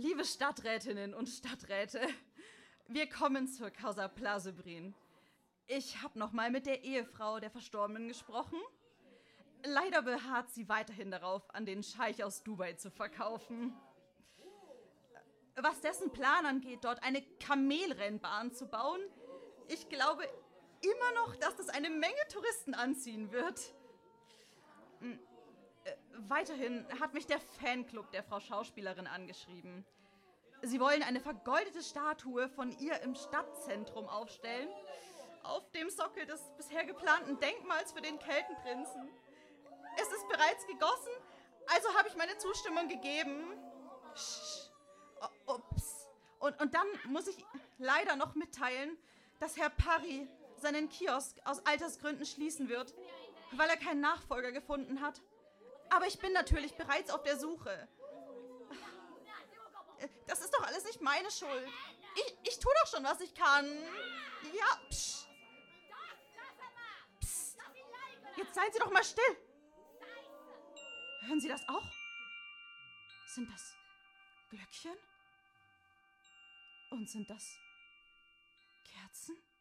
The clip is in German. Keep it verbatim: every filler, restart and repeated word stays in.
Liebe Stadträtinnen und Stadträte, wir kommen zur Causa Plasebrin. Ich habe nochmal mit der Ehefrau der Verstorbenen gesprochen. Leider beharrt sie weiterhin darauf, an den Scheich aus Dubai zu verkaufen. Was dessen Plan angeht, dort eine Kamelrennbahn zu bauen, ich glaube immer noch, dass das eine Menge Touristen anziehen wird. Weiterhin hat mich der Fanclub der Frau Schauspielerin angeschrieben. Sie wollen eine vergoldete Statue von ihr im Stadtzentrum aufstellen, auf dem Sockel des bisher geplanten Denkmals für den Keltenprinzen. Es ist bereits gegossen, also habe ich meine Zustimmung gegeben. Sch, ups. Und, und dann muss ich leider noch mitteilen, dass Herr Parry seinen Kiosk aus Altersgründen schließen wird, weil er keinen Nachfolger gefunden hat. Aber ich bin natürlich bereits auf der Suche. Das ist doch alles nicht meine Schuld. Ich, ich tue doch schon, was ich kann. Ja, psch. Psst. Jetzt seien Sie doch mal still. Hören Sie das auch? Sind das Glöckchen? Und sind das Kerzen?